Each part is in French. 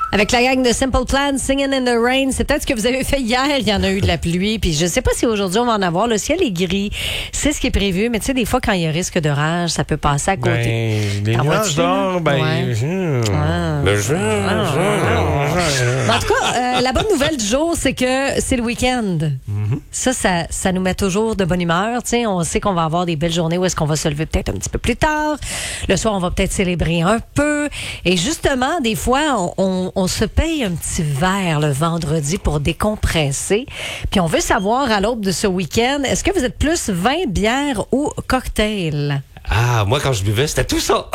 Avec la gang de Simple Plan, Singing in the Rain, c'est peut-être ce que vous avez fait hier. Il y en a eu de la pluie. Puis je sais pas si aujourd'hui on va en avoir. Le ciel est gris. C'est ce qui est prévu. Mais tu sais, des fois, quand il y a risque d'orage, ça peut passer à côté. Les nuages d'or, En tout cas, la bonne nouvelle du jour, c'est que c'est le week-end. Ça nous met toujours de bonne humeur. Tu sais, on sait qu'on va avoir des belles journées où est-ce qu'on va se lever peut-être un petit peu plus tard. Le soir, on va peut-être célébrer un peu. Et justement, des fois, on se paye un petit verre le vendredi pour décompresser. Puis on veut savoir, à l'aube de ce week-end, est-ce que vous êtes plus vin, bière ou cocktail? Ah, moi, quand je buvais, c'était tout ça.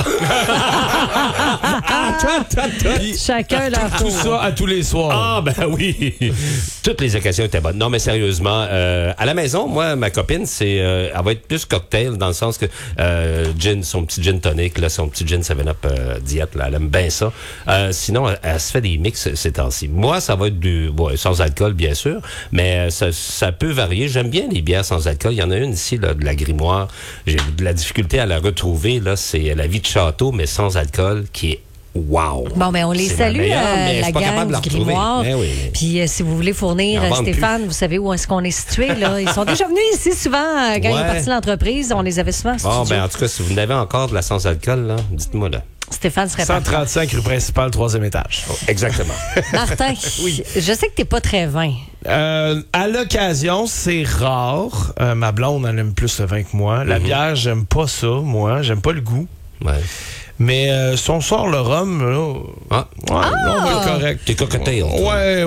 Chacun leur Tout tour. ça à tous les soirs. Ah, ben oui. Toutes les occasions étaient bonnes. Non, mais sérieusement, à la maison, moi, ma copine, elle va être plus cocktail dans le sens que son petit gin tonic, là, son petit gin 7-Up diète, là, elle aime bien ça. Sinon, elle se fait des mix ces temps-ci. Moi, ça va être sans alcool, bien sûr, mais ça peut varier. J'aime bien les bières sans alcool. Il y en a une ici, là, de la Grimoire. J'ai de la difficulté à la retrouver, là. C'est la vie de château, mais sans alcool, qui est wow. Bon, ben on les C'est salue, ma meilleure, mais je la suis pas capable gang de la du retrouver. Grimoire. Mais oui. Puis si vous voulez fournir Ils en vendent Stéphane, vous savez où est-ce qu'on est situé, là. Ils sont déjà venus ici souvent quand il est parti de l'entreprise. On les avait souvent en Bon, studio. ben en tout cas, si vous n'avez encore de la sans alcool, là, dites-moi là. Stéphane serait parti. 135 rue principale, 3e étage. Exactement. Martin, je sais que t'es pas très vin. À l'occasion, c'est rare. Ma blonde, elle aime plus le vin que moi. La bière, j'aime pas ça, moi. J'aime pas le goût. Ouais. Mais si on sort le rhum, là, là, on va être correct. T'es cocktail. Ouais.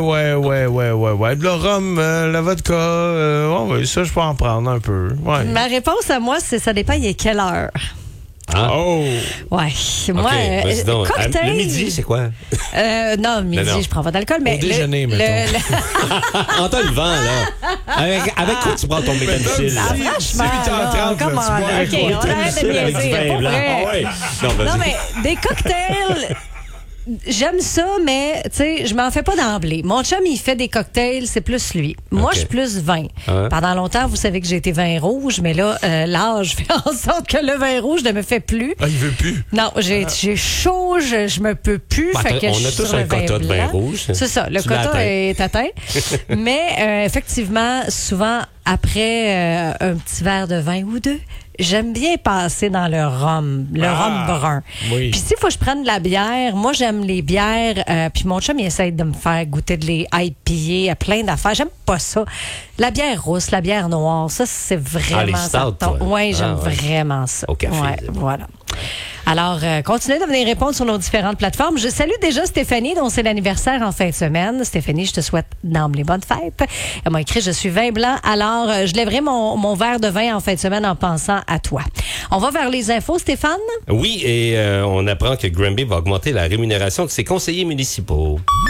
Le rhum, la vodka, ça, je peux en prendre un peu. Ouais. Ma réponse à moi, c'est ça dépend, il est quelle heure. Ah. Oh! Ouais. Moi, vas-y donc. cocktail. Le midi, c'est quoi? Non, midi, Non. je prends pas d'alcool, mais. Au déjeuner, mettons. Entends le vent, là. Avec quoi tu prends ton mécanicile? Ah, franchement, C'est 8h30, là, tu comment, bois un OK, on cocktail arrête de avec du niaiser, vin pour blanc. vrai. Ah ouais. Non, vas-y. Non, mais des cocktails, j'aime ça, mais tu sais, je m'en fais pas d'emblée. Mon chum, il fait des cocktails, c'est plus lui. Moi, OK. je suis plus vin. Ouais. Pendant longtemps, vous savez que j'ai été vin rouge, mais là, l'âge fait en sorte que le vin rouge ne me fait plus. Ah, il veut plus. Non, j'ai chaud, je me peux plus. Bah, fait que on je a suis tous sur un le vin quota de vin blanc. rouge. C'est ça, le Tu l'as quota atteint. est atteint. Mais effectivement, souvent, après un petit verre de vin ou deux, j'aime bien passer dans le rhum brun. Oui. Puis s'il faut que je prenne de la bière, moi j'aime les bières, puis mon chum il essaie de me faire goûter de les IPA à plein d'affaires. J'aime pas ça. La bière rousse, la bière noire, ça c'est vraiment les stouts, toi. Oui, j'aime Ah, ouais. vraiment ça. Au café, Ouais, c'est bon. voilà. Alors, continuez de venir répondre sur nos différentes plateformes. Je salue déjà Stéphanie, dont c'est l'anniversaire en fin de semaine. Stéphanie, je te souhaite d'emblée bonnes fêtes. Elle m'a écrit, je suis vin blanc, alors je lèverai mon verre de vin en fin de semaine en pensant à toi. On va vers les infos, Stéphane? Oui, et on apprend que Granby va augmenter la rémunération de ses conseillers municipaux.